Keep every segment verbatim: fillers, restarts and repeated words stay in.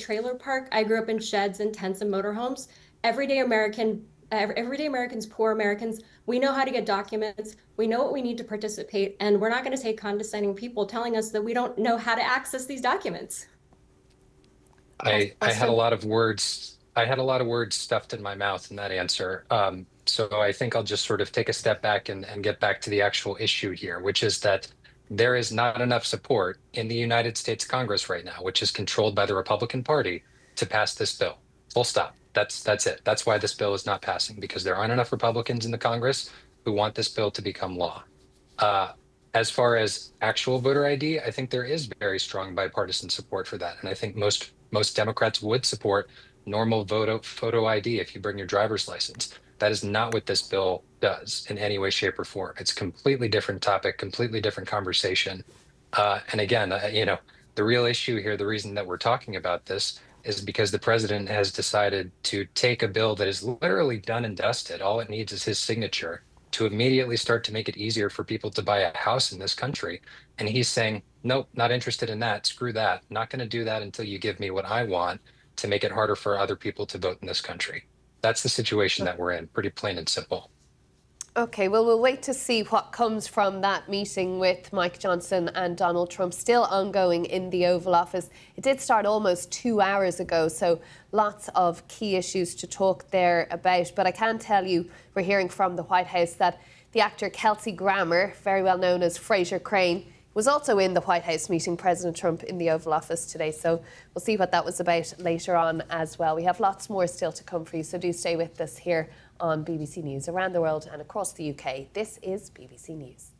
trailer park. I grew up in sheds and tents and motorhomes. Everyday American, everyday Americans, poor Americans, we know how to get documents. We know what we need to participate, and we're not going to take condescending people telling us that we don't know how to access these documents. I, I had a lot of words. I had a lot of words stuffed in my mouth in that answer. Um, so I think I'll just sort of take a step back and, and get back to the actual issue here, which is that there is not enough support in the United States Congress right now, which is controlled by the Republican Party, to pass this bill. Full stop. That's that's it. That's why this bill is not passing, because there aren't enough Republicans in the Congress who want this bill to become law. Uh, as far as actual voter I D, I think there is very strong bipartisan support for that. And I think most most Democrats would support normal photo, photo I D if you bring your driver's license. That is not what this bill does in any way, shape, or form. It's a completely different topic, completely different conversation. Uh, and again, uh, you know, the real issue here, the reason that we're talking about this is because the president has decided to take a bill that is literally done and dusted. All it needs is his signature to immediately start to make it easier for people to buy a house in this country. And he's saying, nope, not interested in that. Screw that. Not going to do that until you give me what I want to make it harder for other people to vote in this country. That's the situation that we're in, pretty plain and simple. OK, well, we'll wait to see what comes from that meeting with Mike Johnson and Donald Trump, still ongoing in the Oval Office. It did start almost two hours ago, so lots of key issues to talk there about. But I can tell you, we're hearing from the White House that the actor Kelsey Grammer, very well known as Frasier Crane, was also in the White House meeting President Trump in the Oval Office today. So we'll see what that was about later on as well. We have lots more still to come for you, so do stay with us here on B B C News around the world and across the U K. This is B B C News.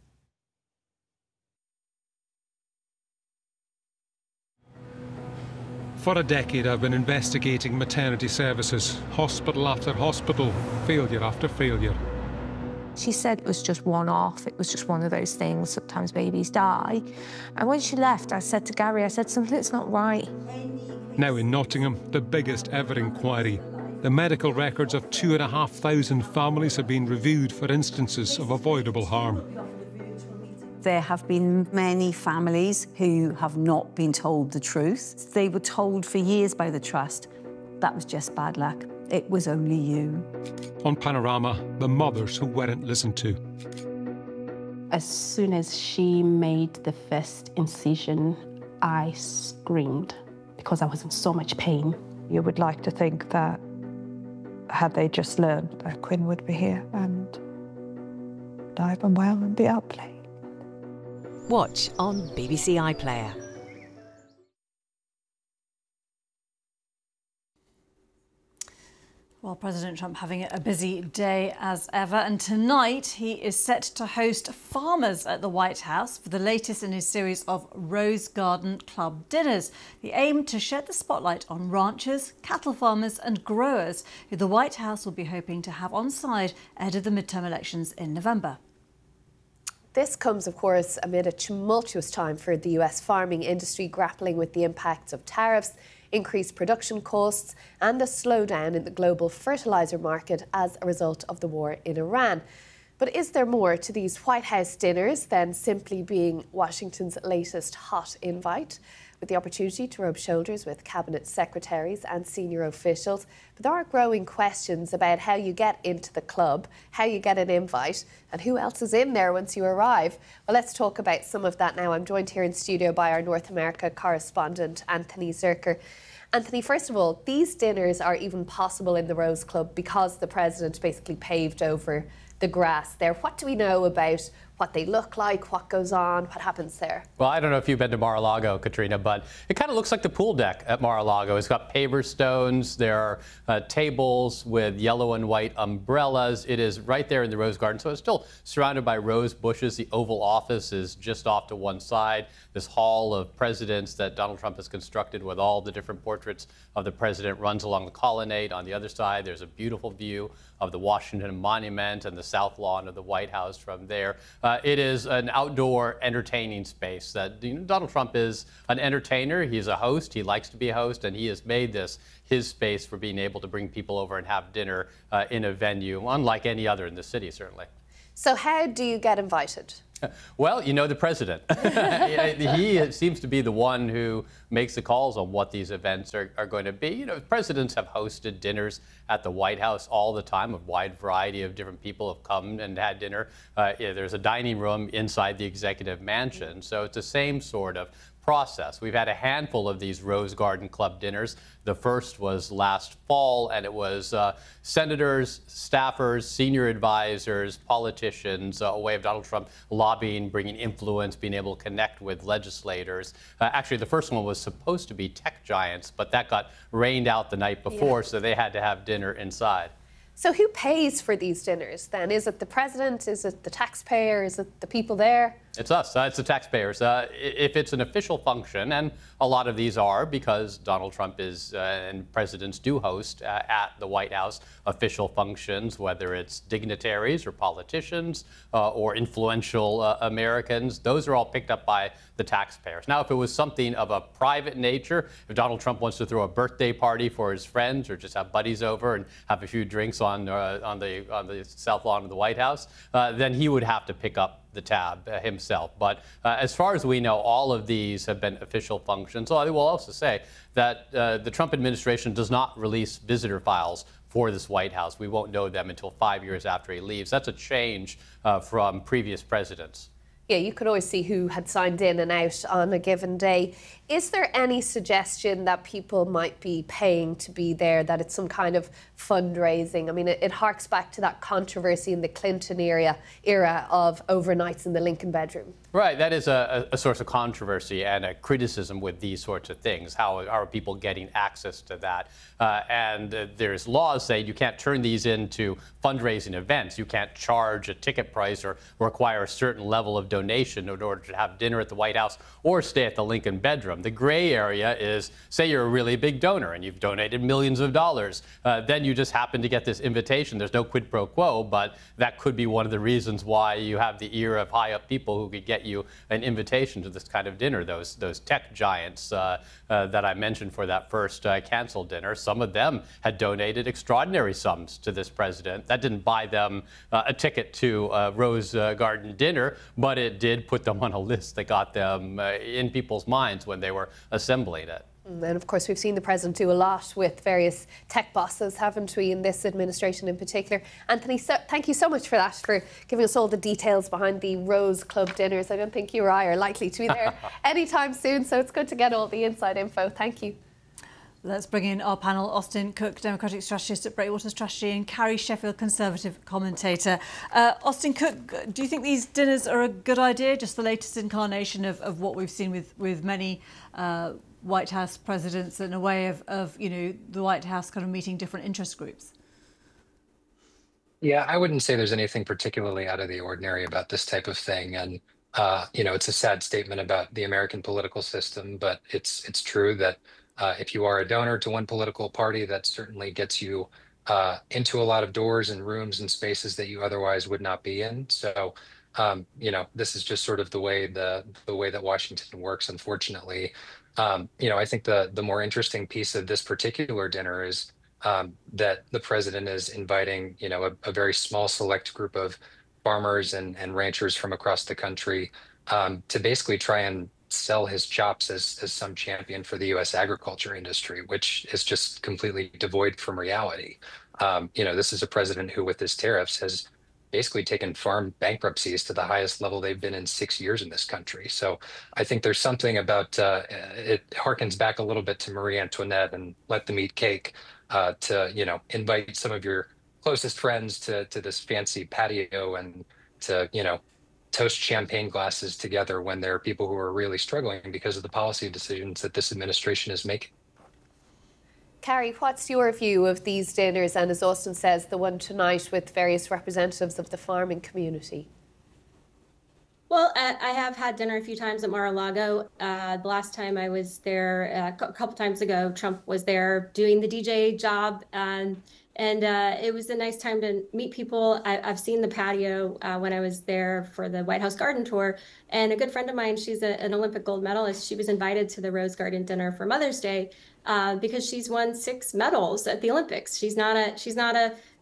For a decade, I've been investigating maternity services, hospital after hospital, failure after failure. She said it was just one-off, it was just one of those things, sometimes babies die. And when she left, I said to Gary, I said, something's not right. Now in Nottingham, the biggest ever inquiry. The medical records of two and a half thousand families have been reviewed for instances of avoidable harm. There have been many families who have not been told the truth. They were told for years by the Trust that was just bad luck. It was only you. On Panorama, the mothers who weren't listened to. As soon as she made the first incision, I screamed because I was in so much pain. You would like to think that had they just learned that Quinn would be here and alive and well and be out playing. Watch on B B C iPlayer. Well, President Trump having a busy day as ever, and tonight he is set to host farmers at the White House for the latest in his series of Rose Garden Club dinners. The aim to shed the spotlight on ranchers, cattle farmers and growers who the White House will be hoping to have on side ahead of the midterm elections in November. This comes, of course, amid a tumultuous time for the U S farming industry, grappling with the impacts of tariffs, increased production costs and a slowdown in the global fertiliser market as a result of the war in Iran. But is there more to these White House dinners than simply being Washington's latest hot invite? With the opportunity to rub shoulders with cabinet secretaries and senior officials. But there are growing questions about how you get into the club, how you get an invite, and who else is in there once you arrive. Well, let's talk about some of that now. I'm joined here in studio by our North America correspondent, Anthony Zurcher. Anthony, first of all, these dinners are even possible in the Rose Club because the president basically paved over the grass there. What do we know about what they look like, what goes on, what happens there? Well, I don't know if you've been to Mar-a-Lago, Katrina, but it kind of looks like the pool deck at Mar-a-Lago. It's got paver stones. There are uh, tables with yellow and white umbrellas. It is right there in the Rose Garden, so it's still surrounded by rose bushes. The Oval Office is just off to one side. This hall of presidents that Donald Trump has constructed with all the different portraits of the president runs along the colonnade. On the other side, there's a beautiful view of the Washington Monument and the South Lawn of the White House from there. Uh, it is an outdoor entertaining space that, you know, Donald Trump is an entertainer. He's a host. He likes to be a host, and he has made this his space for being able to bring people over and have dinner uh, in a venue, unlike any other in the city, certainly. So how do you get invited? Well, you know the president. He seems to be the one who makes the calls on what these events are, are going to be. You know, presidents have hosted dinners at the White House all the time. A wide variety of different people have come and had dinner. Uh, yeah, there's a dining room inside the executive mansion. So it's the same sort of process. We've had a handful of these Rose Garden Club dinners. The first was last fall, and it was uh, senators, staffers, senior advisors, politicians, uh, a way of Donald Trump lobbying, bringing influence, being able to connect with legislators. Uh, actually, the first one was supposed to be tech giants, but that got rained out the night before, yeah. So they had to have dinner inside. So who pays for these dinners then? Is it the president? Is it the taxpayer? Is it the people there? It's us. Uh, it's the taxpayers. Uh, if it's an official function, and a lot of these are because Donald Trump is uh, and presidents do host uh, at the White House official functions, whether it's dignitaries or politicians uh, or influential uh, Americans, those are all picked up by the taxpayers. Now, if it was something of a private nature, if Donald Trump wants to throw a birthday party for his friends or just have buddies over and have a few drinks on uh, on the on the south lawn of the White House, uh, then he would have to pick up the tab uh, himself. But uh, as far as we know, all of these have been official functions. So I will also say that uh, the Trump administration does not release visitor files for this White House. We won't know them until five years after he leaves. That's a change uh, from previous presidents. Yeah, you could always see who had signed in and out on a given day. Is there any suggestion that people might be paying to be there, that it's some kind of fundraising? I mean, it, it harks back to that controversy in the Clinton era, era of overnights in the Lincoln bedroom. Right, that is a, a source of controversy and a criticism with these sorts of things. How are people getting access to that? Uh, and uh, there's laws saying you can't turn these into fundraising events. You can't charge a ticket price or require a certain level of donation in order to have dinner at the White House or stay at the Lincoln bedroom. The gray area is, say you're a really big donor and you've donated millions of dollars. Uh, then you just happen to get this invitation. There's no quid pro quo, but that could be one of the reasons why you have the ear of high up people who could get you an invitation to this kind of dinner. Those those tech giants uh, uh, that I mentioned for that first uh, canceled dinner, some of them had donated extraordinary sums to this president. That didn't buy them uh, a ticket to uh, Rose uh, Garden dinner, but it did put them on a list that got them uh, in people's minds when they were assembling it. And of course, we've seen the president do a lot with various tech bosses, haven't we, in this administration in particular. Anthony, so, thank you so much for that, for giving us all the details behind the Rose Club dinners. I don't think you or I are likely to be there anytime soon, so it's good to get all the inside info. Thank you. Let's bring in our panel: Austin Cook, Democratic strategist at Breakwater Strategy, and Carrie Sheffield, Conservative commentator. Uh, Austin Cook, do you think these dinners are a good idea? Just the latest incarnation of, of what we've seen with, with many uh, White House presidents, and a way of, of, you know, the White House kind of meeting different interest groups? Yeah, I wouldn't say there's anything particularly out of the ordinary about this type of thing. And, uh, you know, it's a sad statement about the American political system, but it's it's true that uh, if you are a donor to one political party, that certainly gets you uh, into a lot of doors and rooms and spaces that you otherwise would not be in. So, um, you know, this is just sort of the way the the way that Washington works, unfortunately. Um, you know, I think the the more interesting piece of this particular dinner is um, that the president is inviting, you know, a, a very small select group of farmers and, and ranchers from across the country um, to basically try and sell his chops as, as some champion for the U S agriculture industry, which is just completely devoid from reality. Um, you know, this is a president who, with his tariffs, has basically taken farm bankruptcies to the highest level they've been in six years in this country. So I think there's something about, uh, it harkens back a little bit to Marie Antoinette and let them eat cake, uh, to, you know, invite some of your closest friends to, to this fancy patio and to, you know, toast champagne glasses together when there are people who are really struggling because of the policy decisions that this administration is making. Carrie, what's your view of these dinners, and as Austin says, the one tonight with various representatives of the farming community? Well, uh, I have had dinner a few times at Mar-a-Lago. Uh, the last time I was there, uh, a couple times ago, Trump was there doing the D J job, and and uh, it was a nice time to meet people. I, I've seen the patio uh, when I was there for the White House Garden Tour, and a good friend of mine, she's a, an Olympic gold medalist. She was invited to the Rose Garden dinner for Mother's Day uh, because she's won six medals at the Olympics. She's not a she's not a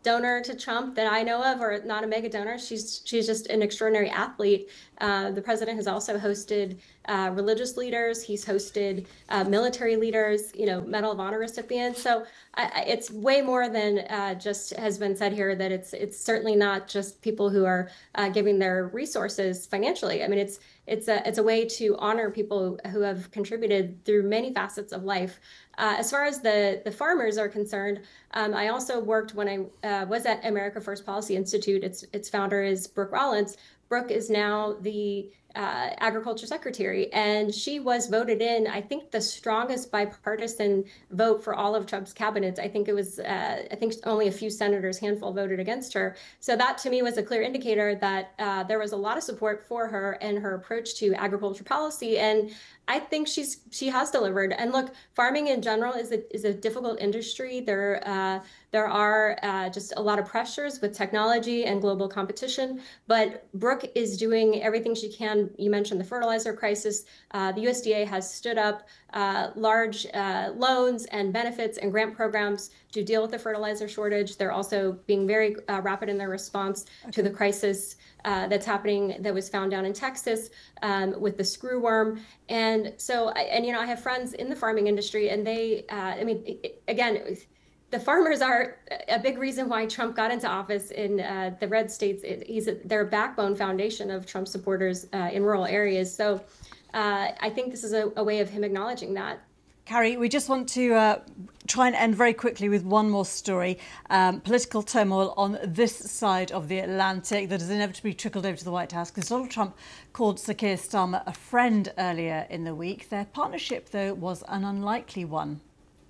donor to Trump that I know of, or not a mega donor. She's she's just an extraordinary athlete. Uh, the president has also hosted uh, religious leaders. He's hosted uh, military leaders, you know, Medal of Honor recipients. So I, it's way more than uh, just has been said here, that it's it's certainly not just people who are uh, giving their resources financially. I mean, it's it's a it's a way to honor people who have contributed through many facets of life. Uh, as far as the, the farmers are concerned, um, I also worked when I uh, was at America First Policy Institute. Its its founder is Brooke Rollins. Brooke is now the uh, agriculture secretary, and she was voted in, I think, the strongest bipartisan vote for all of Trump's cabinet. I think it was, uh, I think only a few senators, handful, voted against her. So that to me was a clear indicator that uh, there was a lot of support for her and her approach to agriculture policy. And I think she's she has delivered. And look, farming in general is a is a difficult industry. There uh, there are uh, just a lot of pressures with technology and global competition. But Brooke is doing everything she can. You mentioned the fertilizer crisis. Uh, the U S D A has stood up uh, large uh, loans and benefits and grant programs to deal with the fertilizer shortage. They're also being very uh, rapid in their response okay. to the crisis uh, that's happening, that was found down in Texas um, with the screwworm. And so, and you know, I have friends in the farming industry, and they, uh, I mean, it, again, the farmers are a big reason why Trump got into office in uh, the red states. He's a, they're a backbone foundation of Trump supporters uh, in rural areas. So uh, I think this is a, a way of him acknowledging that. Carrie, we just want to uh, try and end very quickly with one more story. Um, political turmoil on this side of the Atlantic that has inevitably trickled over to the White House, because Donald Trump called Sir Keir Starmer a friend earlier in the week. Their partnership, though, was an unlikely one.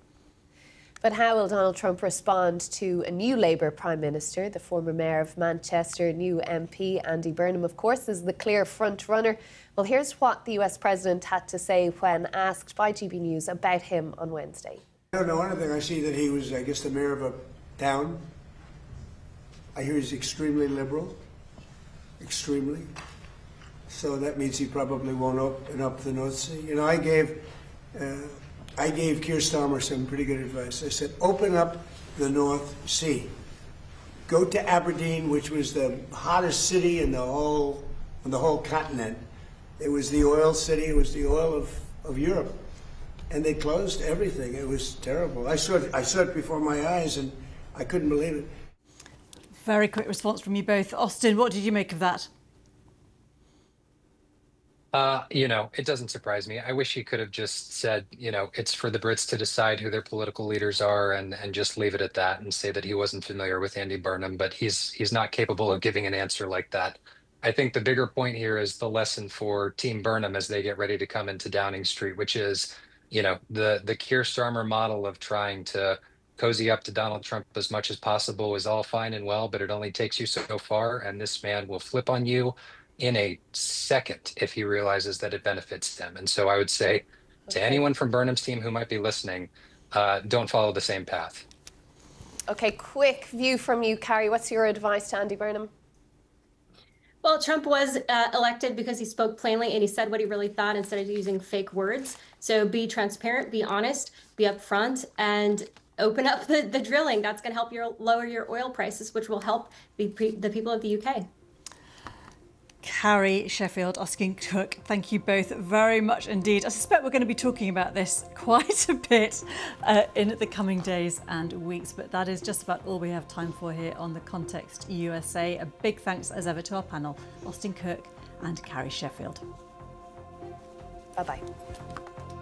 But how will Donald Trump respond to a new Labour Prime Minister? The former Mayor of Manchester, new M P Andy Burnham, of course, is the clear front runner. Well, here's what the U S President had to say when asked by G B News about him on Wednesday. I don't know anything. I see that he was, I guess, the mayor of a town. I hear he's extremely liberal, extremely. So that means he probably won't open up the North Sea. You know, I gave... Uh, I gave Keir Starmer some pretty good advice. I said, open up the North Sea. Go to Aberdeen, which was the hottest city in the whole, in the whole continent. It was the oil city. It was the oil of, of Europe. And they closed everything. It was terrible. I saw it, I saw it before my eyes, and I couldn't believe it. Very quick response from you both. Austin, what did you make of that? Uh, you know, it doesn't surprise me. I wish he could have just said, you know, it's for the Brits to decide who their political leaders are, and and just leave it at that and say that he wasn't familiar with Andy Burnham, but he's he's not capable of giving an answer like that. I think the bigger point here is the lesson for Team Burnham as they get ready to come into Downing Street, which is, you know, the the Keir Starmer model of trying to cozy up to Donald Trump as much as possible is all fine and well, but it only takes you so far, and this man will flip on you in a second if he realizes that it benefits them. And so I would say okay. to anyone from Burnham's team who might be listening, uh, don't follow the same path. Okay, quick view from you, Carrie. What's your advice to Andy Burnham? Well, Trump was uh, elected because he spoke plainly and he said what he really thought instead of using fake words. So be transparent, be honest, be upfront, and open up the, the drilling. That's going to help your lower your oil prices, which will help the, the people of the U K. Carrie Sheffield, Austin Cook, thank you both very much indeed. I suspect we're going to be talking about this quite a bit uh, in the coming days and weeks, but that is just about all we have time for here on The Context U S A. A big thanks as ever to our panel, Austin Cook and Carrie Sheffield. Bye-bye.